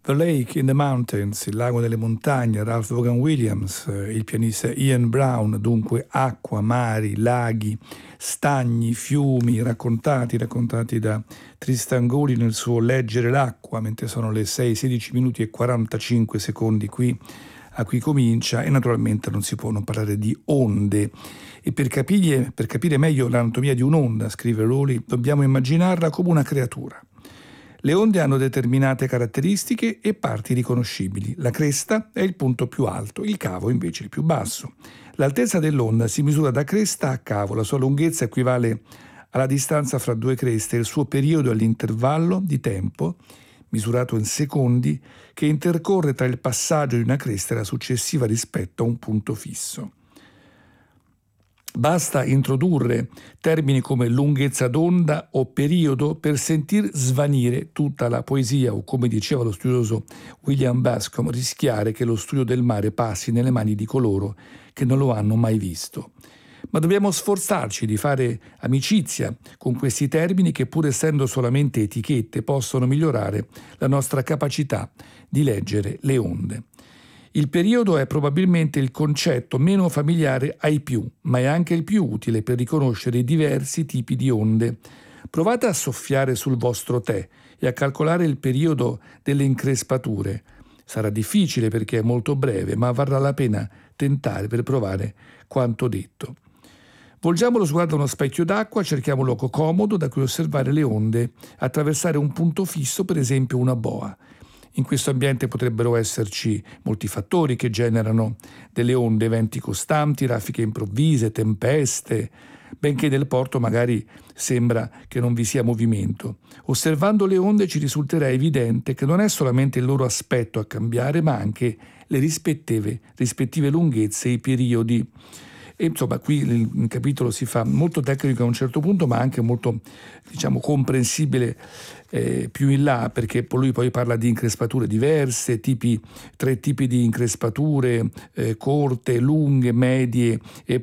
The Lake in the Mountains, il lago nelle montagne, Ralph Vaughan Williams, il pianista Ian Brown, dunque acqua, mari, laghi, stagni, fiumi, raccontati da Tristan Goli nel suo Leggere l'acqua, mentre sono le 6:16 minuti e 45 secondi qui a Qui Comincia, e naturalmente non si può non parlare di onde. E per capire meglio l'anatomia di un'onda, scrive Rowley, dobbiamo immaginarla come una creatura. Le onde hanno determinate caratteristiche e parti riconoscibili. La cresta è il punto più alto, il cavo invece il più basso. L'altezza dell'onda si misura da cresta a cavo, la sua lunghezza equivale alla distanza fra due creste e il suo periodo è l'intervallo di tempo, misurato in secondi, che intercorre tra il passaggio di una cresta e la successiva rispetto a un punto fisso. Basta introdurre termini come lunghezza d'onda o periodo per sentir svanire tutta la poesia o, come diceva lo studioso William Bascom, rischiare che lo studio del mare passi nelle mani di coloro che non lo hanno mai visto. Ma dobbiamo sforzarci di fare amicizia con questi termini che, pur essendo solamente etichette, possono migliorare la nostra capacità di leggere le onde. Il periodo è probabilmente il concetto meno familiare ai più, ma è anche il più utile per riconoscere i diversi tipi di onde. Provate a soffiare sul vostro tè e a calcolare il periodo delle increspature. Sarà difficile perché è molto breve, ma varrà la pena tentare per provare quanto detto. Volgiamo lo sguardo a uno specchio d'acqua, cerchiamo un luogo comodo da cui osservare le onde, attraversare un punto fisso, per esempio una boa. In questo ambiente potrebbero esserci molti fattori che generano delle onde, venti costanti, raffiche improvvise, tempeste, benché nel porto magari sembra che non vi sia movimento. Osservando le onde ci risulterà evidente che non è solamente il loro aspetto a cambiare, ma anche le rispettive lunghezze e i periodi. E insomma, qui il capitolo si fa molto tecnico a un certo punto, ma anche molto, comprensibile più in là, perché lui poi parla di increspature diverse, tre tipi di increspature, corte, lunghe, medie e